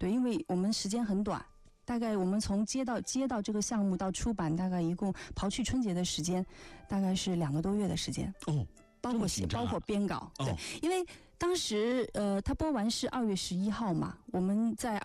对，因为我们时间很短。大概我们从接到这个项目到出版，大概一共刨去春节的时间，大概是2个多月的时间。 哦， 包括写，包括编稿。对，因为当时它播完是2月11号嘛，我们在